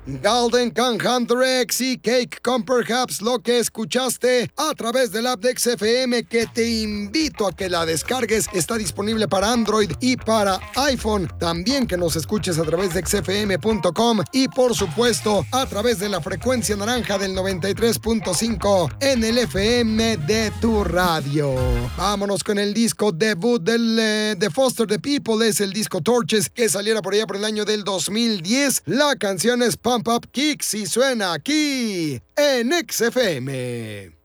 Golden con Hunter X y Cake con Perhaps, lo que escuchaste a través del app de XFM, que te invito a que la descargues. Está disponible para Android y para iPhone. También que nos escuches a través de xfm.com y por supuesto a través de la frecuencia naranja del 93.5 en el FM de tu radio. Vámonos con el disco debut de Foster the People. Es el disco Torches, que saliera por allá por el año del 2010. La canción es Pump Up Kicks y suena aquí en XFM.